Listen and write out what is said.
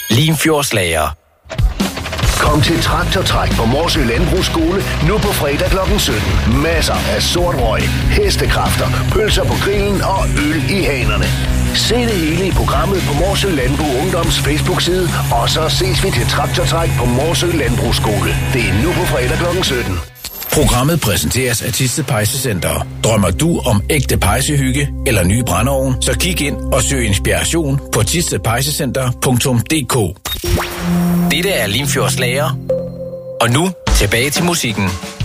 Limfjordslager. Kom til Traktortræk på Morsø Landbrugsskole nu på fredag kl. 17. Masser af sort røg, hestekræfter, pølser på grillen og øl i hanerne. Se det hele i programmet på Morsø Landbrug Ungdoms Facebook-side, og så ses vi til Traktortræk på Morsø Landbrugsskole. Det er nu på fredag kl. 17. Programmet præsenteres af Thisted Pejsecenter. Drømmer du om ægte pejsehygge eller ny brændeovn, så kig ind og søg inspiration på thistedpejsecenter.dk. Dette er Limfjordslager. Og nu tilbage til musikken.